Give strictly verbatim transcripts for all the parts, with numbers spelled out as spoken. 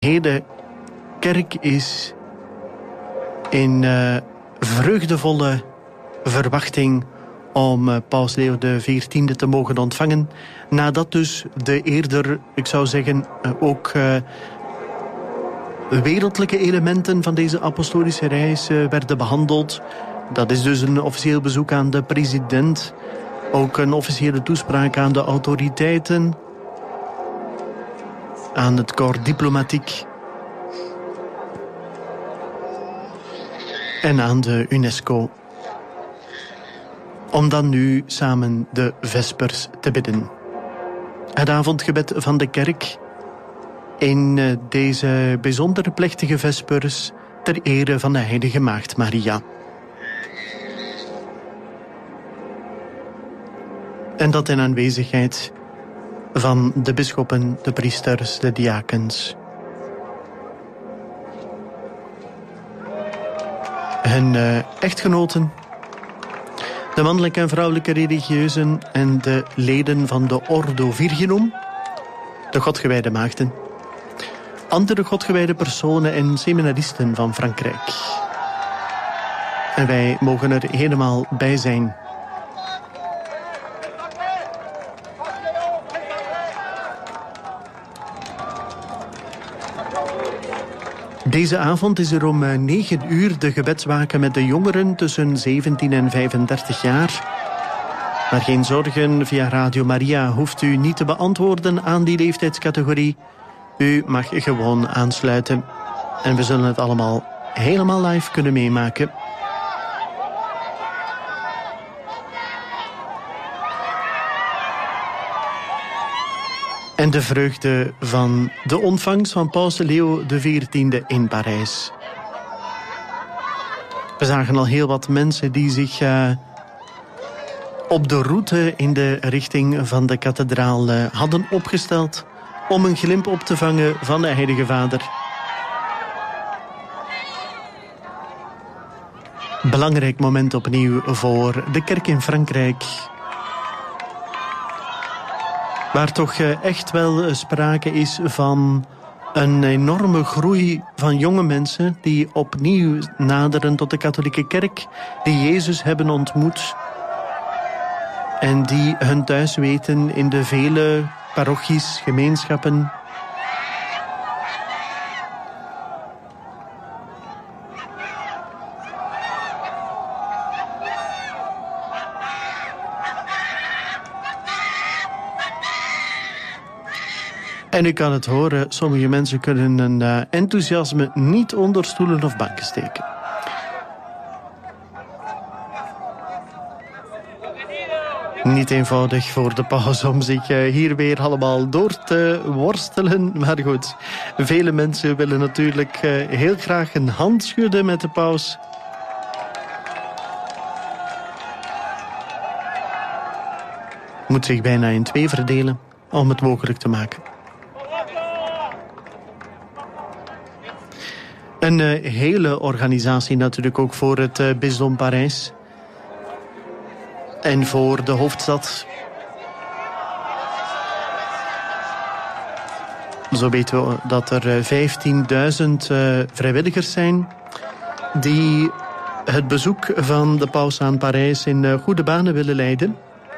hele kerk is in uh, vreugdevolle verwachting om uh, Paus Leo de veertiende te mogen ontvangen. Nadat dus de eerder, ik zou zeggen, uh, ook uh, wereldlijke elementen van deze apostolische reis uh, werden behandeld. Dat is dus een officieel bezoek aan de president. Ook een officiële toespraak aan de autoriteiten. Aan het corps diplomatiek. En aan de UNESCO. Om dan nu samen de vespers te bidden. Het avondgebed van de kerk in deze bijzondere plechtige vespers ter ere van de heilige Maagd Maria. En dat in aanwezigheid van de bisschoppen, de priesters, de diakens. Hun uh, echtgenoten, de mannelijke en vrouwelijke religieuzen en de leden van de Ordo Virginum, de godgewijde maagden, andere godgewijde personen en seminaristen van Frankrijk. En wij mogen er helemaal bij zijn. Deze avond is er om negen uur de gebedswaken met de jongeren tussen zeventien en vijfendertig jaar. Maar geen zorgen, via Radio Maria hoeft u niet te beantwoorden aan die leeftijdscategorie. U mag gewoon aansluiten. En we zullen het allemaal helemaal live kunnen meemaken. En de vreugde van de ontvangst van Paus Leo de veertiende in Parijs. We zagen al heel wat mensen die zich uh, op de route in de richting van de kathedraal uh, hadden opgesteld om een glimp op te vangen van de Heilige Vader. Belangrijk moment opnieuw voor de kerk in Frankrijk. Waar toch echt wel sprake is van een enorme groei van jonge mensen die opnieuw naderen tot de katholieke kerk, die Jezus hebben ontmoet en die hun thuis weten in de vele parochies, gemeenschappen. En u kan het horen, sommige mensen kunnen hun uh, enthousiasme niet onder stoelen of banken steken. Niet eenvoudig voor de paus om zich uh, hier weer allemaal door te worstelen. Maar goed, vele mensen willen natuurlijk uh, heel graag een hand schudden met de paus. Moet zich bijna in twee verdelen om het mogelijk te maken. Een uh, hele organisatie natuurlijk ook voor het uh, bisdom Parijs. En voor de hoofdstad. Zo weten we dat er vijftienduizend uh, vrijwilligers zijn die het bezoek van de paus aan Parijs in uh, goede banen willen leiden.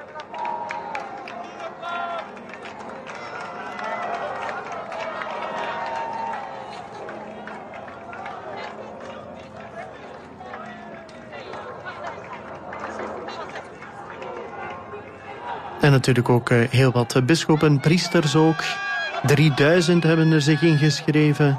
En natuurlijk ook uh, heel wat bisschoppen, priesters ook. drieduizend hebben er zich ingeschreven.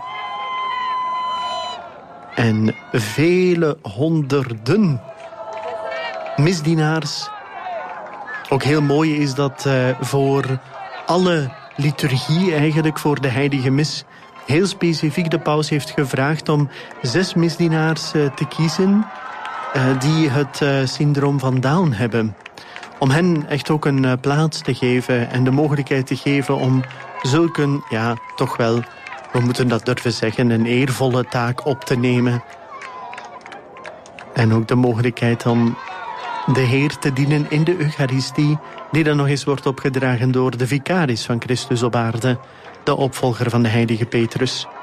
En vele honderden misdienaars. Ook heel mooi is dat uh, voor alle liturgie, eigenlijk voor de heilige mis, heel specifiek de paus heeft gevraagd om zes misdienaars uh, te kiezen uh, die het uh, syndroom van Down hebben. Om hen echt ook een uh, plaats te geven en de mogelijkheid te geven om zulke, ja, toch wel, we moeten dat durven zeggen, een eervolle taak op te nemen. En ook de mogelijkheid om de Heer te dienen in de Eucharistie, die dan nog eens wordt opgedragen door de vicaris van Christus op aarde, de opvolger van de heilige Petrus.